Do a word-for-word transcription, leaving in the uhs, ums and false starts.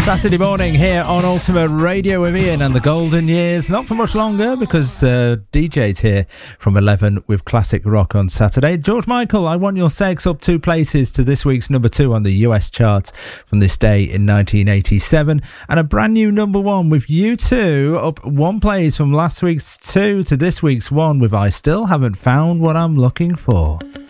Saturday morning here on Ultimate Radio with Ian and the Golden Years. Not for much longer because uh, D J's here from eleven with classic rock on Saturday. George Michael, I Want Your Sex, up two places to this week's number two on the U S charts from this day in nineteen eighty-seven. And a brand new number one with U two, up one place from last week's two to this week's one with I Still Haven't Found What I'm Looking For.